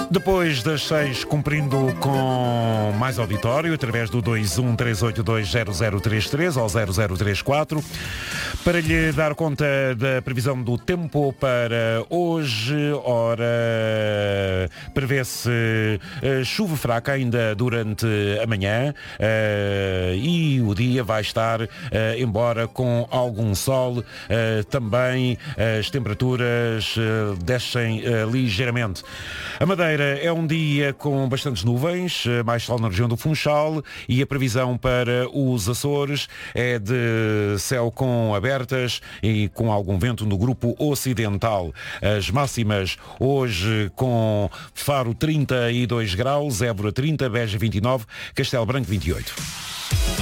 Depois das 6, cumprindo com mais auditório, através do 213820033 ou 0034, para lhe dar conta da previsão do tempo para hoje. Ora, prevê-se chuva fraca ainda durante a manhã e o dia vai estar, embora com algum sol, também as temperaturas descem ligeiramente. A Madeira é um dia com bastantes nuvens, mais sol na região do Funchal, e a previsão para os Açores é de céu com abertas e com algum vento no grupo ocidental. As máximas hoje com Faro 32 graus, Évora 30, Beja 29, Castelo Branco 28.